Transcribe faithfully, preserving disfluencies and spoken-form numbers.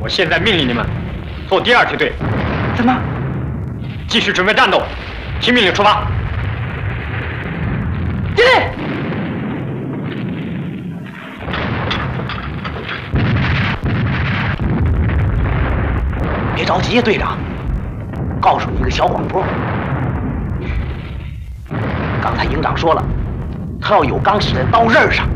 我现在命令你们做第二梯队。 怎么？ 继续准备战斗，听命令出发。 对。别着急，队长，告诉你一个小广播。刚才营长说了，他要有钢使在刀刃上。